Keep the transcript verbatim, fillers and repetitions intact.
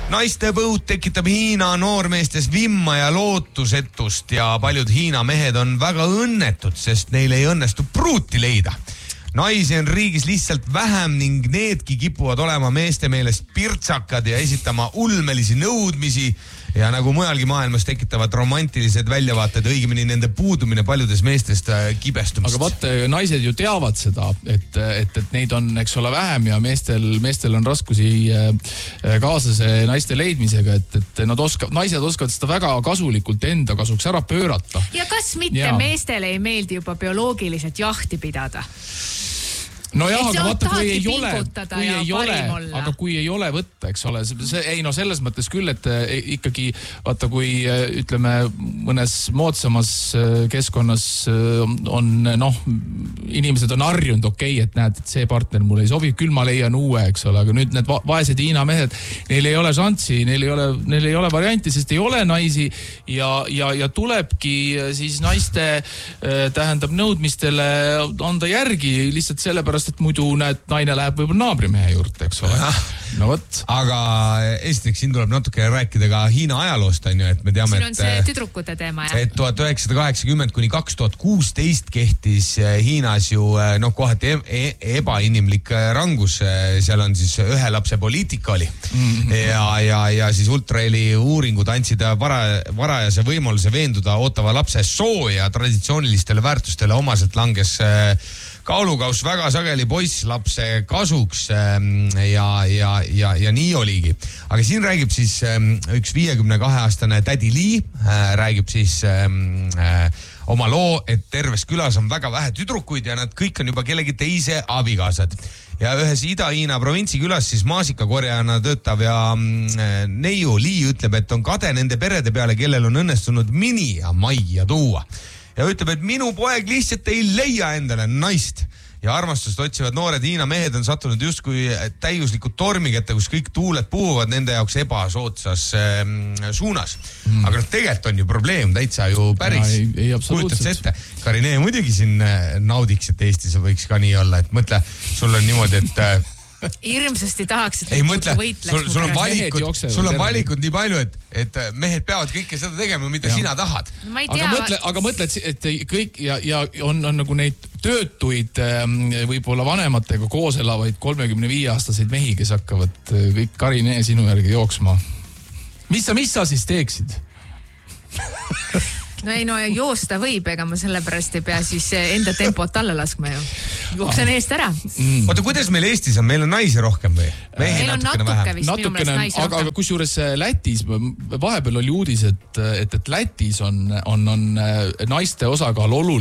Naiste põud tekitab Hiina noormeestes vimma ja lootusetust ja paljud Hiina mehed on väga õnnetud, sest neil ei õnnestu pruuti leida. Naisi on riigis lihtsalt vähem ning needki kipuvad olema meeste meelest pirtsakad ja esitama ulmelisi nõudmisi ja nagu mujalgi maailmas tekitavad romantilised väljavaated, õigemini nende puudumine paljudest meestest kibestumist. Aga vaat, naised ju teavad seda, et, et, et neid on, eks ole, vähem ja meestel, meestel on raskusi kaaslase naiste leidmisega, et, et nad oskavad, naised oskavad seda väga kasulikult enda kasuks ära pöörata. Ja kas mitte ja. Meestele ei meeldi juba bioloogiliselt jahti pidada? No jah, aga vaata, kui ei ole, kui ei ole, aga kui ei ole võtta, eks ole, see, ei no selles mõttes küll, et ikkagi, vaata, kui ütleme mõnes moodsamas keskkonnas on, noh, inimesed on harjunud, okei, et näed, et see partner mulle ei sobi, küll ma leian uue, eks ole, aga nüüd need vaesed Hiina mehed, neil ei ole šansi, neil ei ole, neil ei ole varianti, sest ei ole naisi ja, ja, ja tulebki siis naiste tähendab nõudmistele anda järgi lihtsalt sellepärast, et muidu näed, naine läheb võib-olla naabrimehe juurde, eks ole. No võt. Aga esiteks siin tuleb natuke rääkida ka Hiina ajaloost, on ju, et me teame, siin on see tüdrukute teema, jah. Et tuhat üheksasada kaheksakümmend kuni kaks tuhat kuusteist kehtis Hiinas ju noh, kohati e- ebainimlik rangus. Seal on siis ühe lapse poliitika oli. Mm-hmm. Ja, ja, ja siis ultraeli uuringud andsid vara, varajase võimaluse veenduda ootava lapse soo ja traditsioonilistele väärtustele omaselt langes kaalukaus väga sageli poisslapse kasuks ja, ja, ja, ja nii oligi. Aga siin räägib siis üks viiekümne kahe aastane tädi Lee, räägib siis oma loo, et terves külas on väga vähe tüdrukuid ja nad kõik on juba kellegi teise abikaasad. Ja ühes Ida-Hiina provintsi külas siis maasikakorjana töötav ja neiu Lee ütleb, et on kade nende perede peale, kellel on õnnestunud mini ja majja tuua. Ja ütleb, et minu poeg lihtsalt ei leia endale naist. Ja armastust otsivad noored Hiina mehed on sattunud justkui täiuslikud tormikette, kus kõik tuuled puhuvad nende jaoks ebasootsas äh, suunas. Mm. Aga tegelikult on ju probleem täitsa ju päris. Ja, ei, ei kujutad ette. Karine muidugi siin naudiks, et Eestis võiks ka nii olla. Et mõtle, sul on niimoodi, et... Äh, Hirmsasti tahaks, et ei mõtle, sul, sul on valikud, sul on valikud nii palju, et, et mehed peavad kõike seda tegema, mida ja. Sina tahad. Ma ei tea, aga mõtle, aga mõtle, et, et kõik ja, ja on, on nagu neid töötuid võib-olla vanematega koos elavaid kolmekümne viie aastaseid mehi, kes hakkavad kõik Karine sinu järgi jooksma. Mis sa, mis sa siis teeksid? No ei, no joosta võib, ega ma sellepärast ei pea siis enda tempot alla laskma ju. Jooksen eest ära. Mm. Oota, kuidas meil Eestis on? Meil on naisi rohkem või? Mehi meil on natuke vähem. Vist natukene, minu meelest naisi aga, aga kusjuures Lätis, vahepeal oli uudis, et, et, et Lätis on, on, on naiste osakaal oluline.